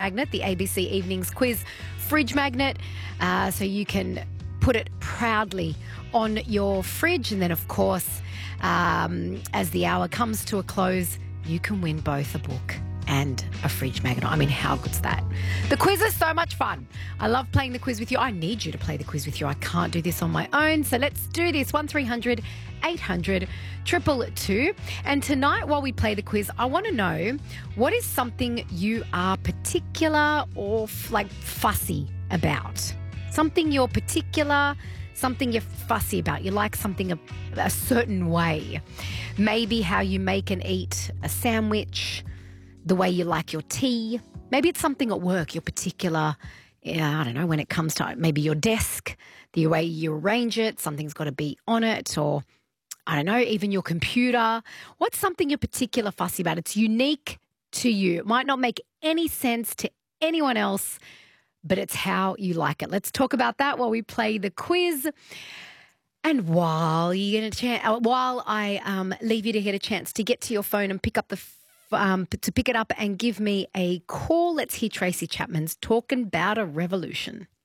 magnet, the ABC Evenings Quiz fridge magnet, so you can put it proudly on your fridge. And then, of course, as the hour comes to a close, you can win both a book and a fridge magnet. I mean, how good's that? The quiz is so much fun. I love playing the quiz with you. I need you to play the quiz with you. I can't do this on my own. So let's do this. 1300 800 222. And tonight, while we play the quiz, I want to know, what is something you are particular or fussy about? Something you're particular, something you're fussy about. You like something a certain way. Maybe how you make and eat a sandwich, the way you like your tea. Maybe it's something at work you're particular, I don't know, when it comes to maybe your desk, the way you arrange it, something's got to be on it, or I don't know, even your computer. What's something you're particular fussy about? It's unique to you. It might not make any sense to anyone else, but it's how you like it. Let's talk about that while we play the quiz. And while I leave you to get a chance to get to your phone and pick up to pick it up and give me a call, let's hear Tracy Chapman's Talking About a Revolution.